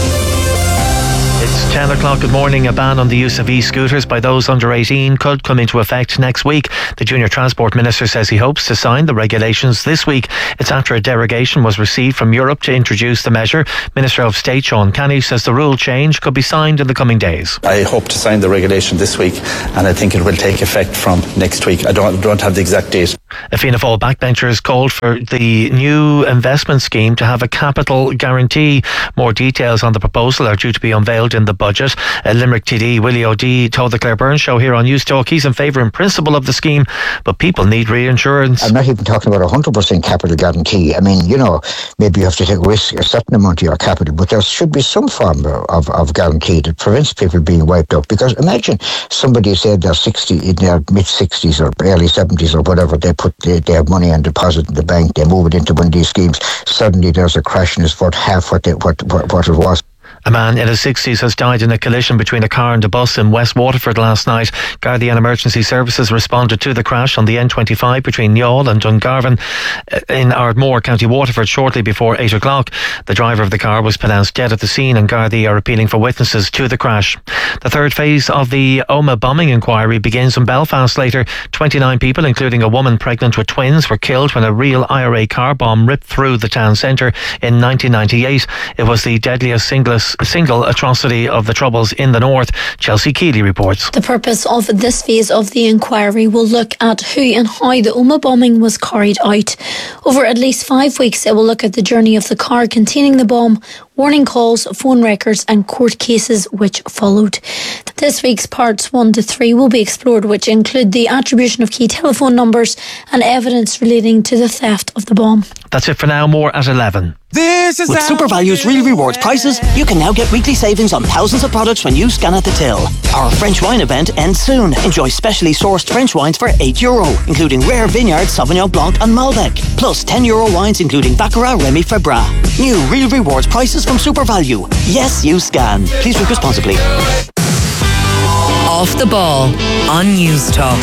It's 10 o'clock. Good morning. A ban on the use of e-scooters by those under 18 could come into effect next week. The Junior Transport Minister says he hopes to sign the regulations this week. It's after a derogation was received from Europe to introduce the measure. Minister of State Sean Kenny says the rule change could be signed in the coming days. I hope to sign the regulation this week, and I think it will take effect from next week. I don't have the exact date. A Fianna Fáil backbenchers called for the new investment scheme to have a capital guarantee. More details on the proposal are due to be unveiled in the budget. Limerick TD Willie O'D told the Claire Byrne Show here on News Talk he's in favour in principle of the scheme, but people need reinsurance. I'm not even talking about 100% capital guarantee. I mean, maybe you have to take risk, a certain amount of your capital, but there should be some form of guarantee that prevents people being wiped out. Because imagine somebody said they're 60, in their mid-60s or early 70s or whatever, they have money on deposit in the bank, they move it into one of these schemes, suddenly there's a crash and it's worth half what it was. A man in his 60s has died in a collision between a car and a bus in West Waterford last night. Gardaí and Emergency Services responded to the crash on the N25 between Youghal and Dungarvan in Ardmore, County Waterford, shortly before 8 o'clock. The driver of the car was pronounced dead at the scene, and Gardaí are appealing for witnesses to the crash. The third phase of the Omagh bombing inquiry begins in Belfast later. 29 people, including a woman pregnant with twins, were killed when a real IRA car bomb ripped through the town centre in 1998. It was the deadliest single atrocity of the Troubles in the North. Chelsea Keeley reports. The purpose of this phase of the inquiry will look at who and how the Omagh bombing was carried out. Over at least 5 weeks, it will look at the journey of the car containing the bomb, warning calls, phone records and court cases which followed. This week's parts 1 to 3 will be explored, which include the attribution of key telephone numbers and evidence relating to the theft of the bomb. That's it for now. More at 11. With SuperValue's Real Rewards prices, you can now get weekly savings on thousands of products when you scan at the till. Our French wine event ends soon. Enjoy specially sourced French wines for €8, including rare Vineyard, Sauvignon Blanc and Malbec. Plus €10 wines including Baccarat, Remy Fabra. New Real Rewards prices from SuperValu. Yes, you scan. Please drink responsibly. Off the Ball on News Talk.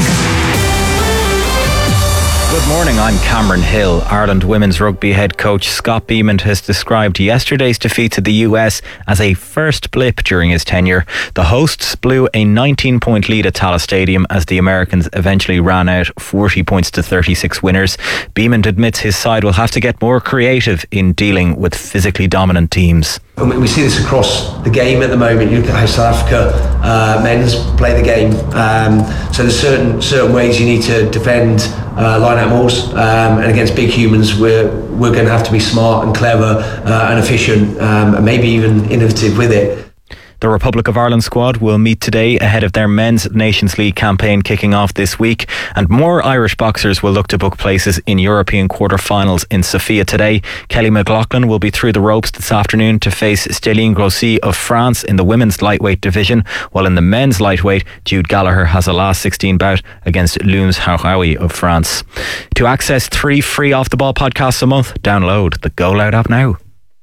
Good morning, I'm Cameron Hill. Ireland women's rugby head coach Scott Beamont has described yesterday's defeat to the US as a first blip during his tenure. The hosts blew a 19-point lead at Tallaght Stadium as the Americans eventually ran out 40 points to 36 winners. Beamont admits his side will have to get more creative in dealing with physically dominant teams. We see this across the game at the moment. You look at how South Africa men's play the game. So there's certain ways you need to defend line out mauls, and against big humans we're going to have to be smart and clever and efficient, and maybe even innovative with it. The Republic of Ireland squad will meet today ahead of their Men's Nations League campaign kicking off this week, and more Irish boxers will look to book places in European quarter-finals in Sofia today. Kelly McLaughlin will be through the ropes this afternoon to face Stéphane Grossi of France in the women's lightweight division, while in the men's lightweight, Jude Gallagher has a last 16 bout against Looms Haoui of France. To access 3 free Off the Ball podcasts a month, download the Go Loud app now.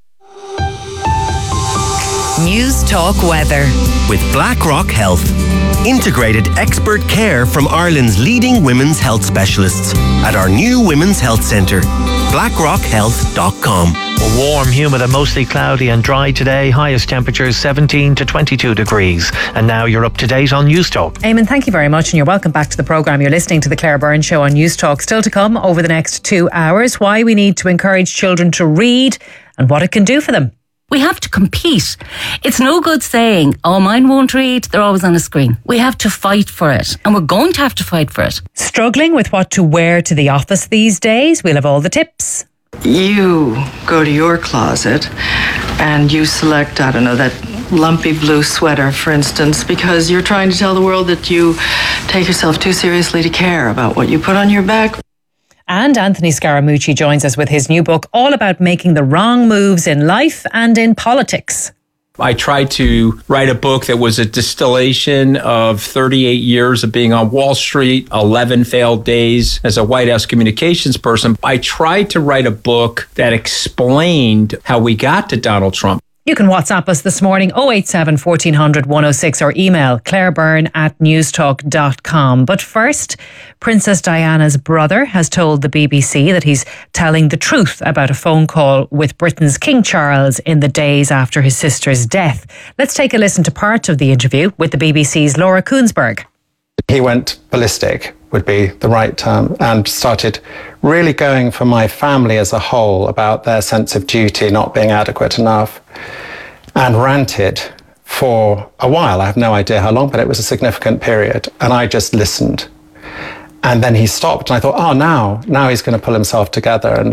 News Talk Weather. With BlackRock Health. Integrated expert care from Ireland's leading women's health specialists at our new Women's Health Centre. BlackRockHealth.com. Warm, humid and mostly cloudy and dry today. Highest temperatures 17 to 22 degrees. And now you're up to date on News Talk. Eamon, thank you very much, and you're welcome back to the programme. You're listening to the Claire Byrne Show on News Talk. Still to come over the next 2 hours, why we need to encourage children to read and what it can do for them. We have to compete. It's no good saying, oh, mine won't read, they're always on a screen. We have to fight for it, and we're going to have to fight for it. Struggling with what to wear to the office these days? We'll have all the tips. You go to your closet and you select, I don't know, that lumpy blue sweater, for instance, because you're trying to tell the world that you take yourself too seriously to care about what you put on your back. And Anthony Scaramucci joins us with his new book, all about making the wrong moves in life and in politics. I tried to write a book that was a distillation of 38 years of being on Wall Street, 11 failed days as a White House communications person. I tried to write a book that explained how we got to Donald Trump. You can WhatsApp us this morning, 087 1400 106, or email clairebyrne@newstalk.com. But first, Princess Diana's brother has told the BBC that he's telling the truth about a phone call with Britain's King Charles in the days after his sister's death. Let's take a listen to part of the interview with the BBC's Laura Koonsberg. He went ballistic, would be the right term, and started really going for my family as a whole about their sense of duty not being adequate enough, and ranted for a while. I have no idea how long, but it was a significant period, and I just listened. And then he stopped, and I thought, oh, now he's going to pull himself together and